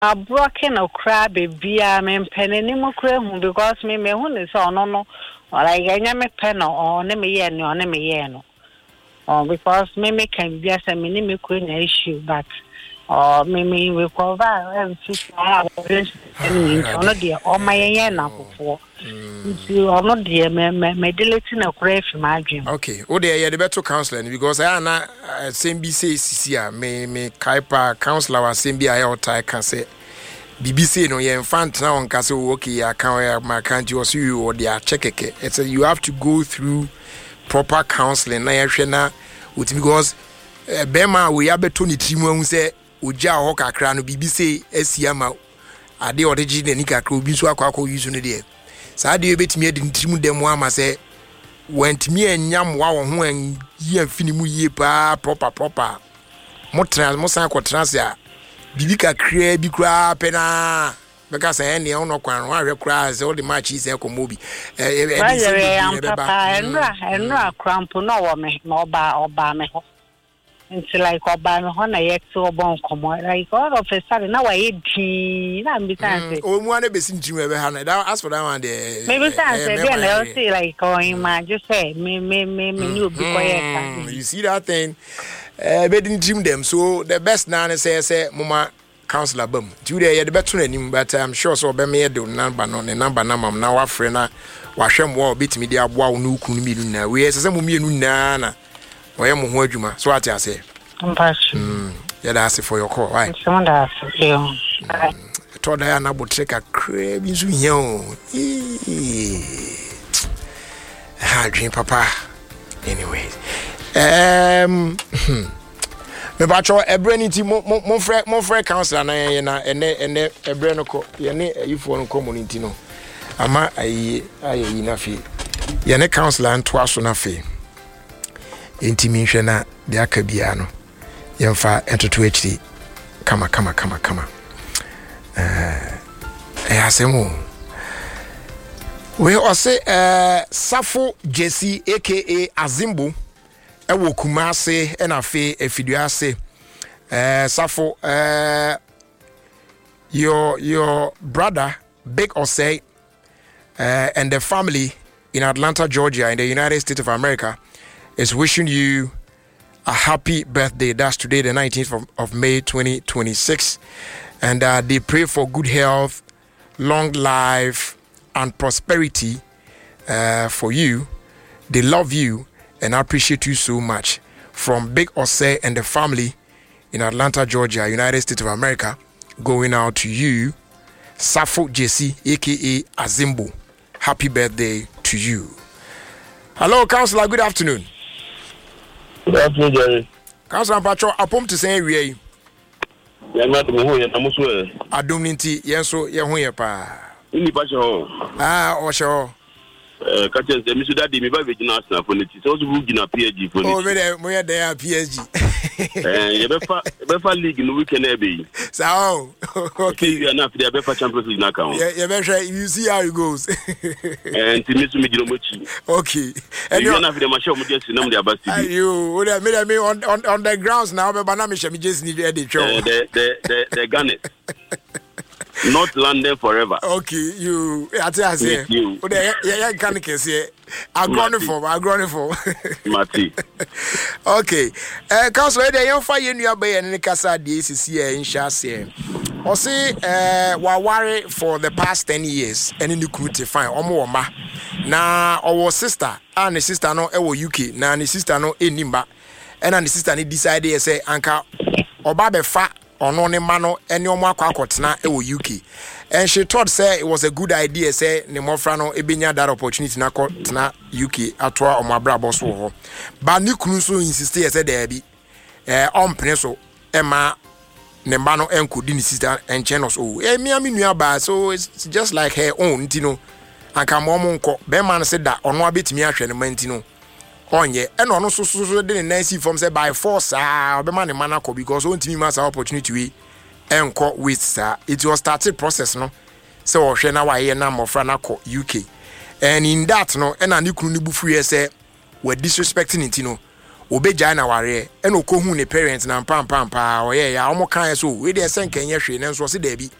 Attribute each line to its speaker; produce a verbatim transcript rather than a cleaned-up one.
Speaker 1: a broken or crab be a man pen anymore because me me who is on no or like I me pen or name yen or name yen or because me me can be as a minimum queen issue but or me me will cover and no dear or my yen before. You are not dear, my deleting a grave from my dream.
Speaker 2: Okay, oh, dear, the better counseling because I am not same B C C me me Kaipa counselor or same B I or Tai can say B B C no ye infant now on castle okay, I can't my country or you or their check it. It's a you have to go through proper counseling. Na yeshena with because Bema we have Tony Timo say Uja Hoka Crano B B C Siama Ade origin Nika Krobi so akwa use no there. Saa de betimi ade ntimu dem wa ma se wantimi anyam wa wo ho an yi afini mu yie pa proper proper mo trans mo san ko trans ya bibi kakra bi kura pena beka say ene ono kwan wa hwe kura se all the match is e ko mobi e e
Speaker 1: be papa enra enra crampo no wo me no ba oba me ho until like oba me ho na yet so bon komo like all of a sudden now I di na me say
Speaker 2: o mu ane besi ntimu e be ha na that as for that one there
Speaker 1: maybe say then I see like going man just say me me me me you be quiet.
Speaker 2: You see that thing eh be din team them so the best now say say mama counselor bam you there you the better anim but I'm sure so be me the number no the number na mam na wa frɛ na wa hwɛ mo bitimi de aboa wo no kunu mi na we say mo mienu na na oye mo ho adwuma so ati ase mm yeah that's for your call right
Speaker 1: someone that's you
Speaker 2: to da na botre ka crab nzu hia o ha dream papa anyway um me ba cho ebrenity mo mo frɛ mo frɛ counselor na ye na ene ene ebre no ko ye ne ayifo no community no ama ayi ayi na fi ye ne counselor nto aso na fi intimi hwe na de aka bia no yemfa entoto achiri kama kama kama kama eh eh asemu we ose eh Safo Jesse aka Azimbo e wo Kumase e na fe efiduase eh Safo eh your your brother Big Osei uh, and the family in Atlanta, Georgia in the United States of America is wishing you a happy birthday. That's today, the nineteenth of, of May, twenty twenty-six. And uh, they pray for good health, long life, and prosperity uh, for you. They love you and appreciate you so much. From Big Osei and the family in Atlanta, Georgia, United States of America, going out to you, Safo Jesse, aka Azimbo. Happy birthday to you. Hello, Councillor. Good afternoon.
Speaker 3: Good afternoon, Jerry.
Speaker 2: Councillor Pacho, I pump to say we.
Speaker 3: Yeah, I'm not the one. I'm also.
Speaker 2: I don't need to. Yes, so you're here, pa.
Speaker 3: In the Pacho.
Speaker 2: Ah, oh sure.
Speaker 3: Uh, Catches the Mister Daddy, me by Virginia for it. It's also good in a P H G for it.
Speaker 2: Oh, we are there, P H G.
Speaker 3: Eh, Befa Befa League in the weekend, be.
Speaker 2: So, okay.
Speaker 3: You are not the Befa Champions League account.
Speaker 2: Yeah, yeah, better. You see how it goes.
Speaker 3: And to Mister Mijiromochi.
Speaker 2: Okay.
Speaker 3: And you are not the Machine just in the Abasti.
Speaker 2: You would have made me on on on the grounds now, but Banami me just need the show.
Speaker 3: The the the the Ghana. Not London forever.
Speaker 2: Okay, you. I tell you, you. Yeah, yeah, can can say. I'm going for. I'm going for.
Speaker 3: Mati.
Speaker 2: Okay. Uh, Councillor, the young fire new bay and the casa D C C in Shasi. Or say, uh, we worry for the past ten years, and in the crew to find Omo Ma. Now, our sister and the sister no, our U K. Now, the sister no, in Nimba, and the sister decided say, Anka, Obabe fat. Ono ne mano ene omo akwakotena e wo U K, and she thought say it was a good idea say ne mofra no ebenya that opportunity na kotena U K atoa omo abrabo so ho ba ne kunu so insist say there be eh ompene so e ma ne ba no enkodi ne sister enche no so e mi ami nua ba so it's just like her own ntino anka mo mo nko be man say da ono abetimi ahwe ne mantino onye eno no so so so de ne nancy from say by force ah be man ne manako because on timi mass opportunity we enko with sir it was started process no say o hwe na waye na mofra na ko U K and in that no ena ne kunu ne bufu ye say we disrespecting it no obegya na ware e no ko hu ne parents na pam pam pa o ye ya omo kan so we dey sen kenye hwe ne nso se da bi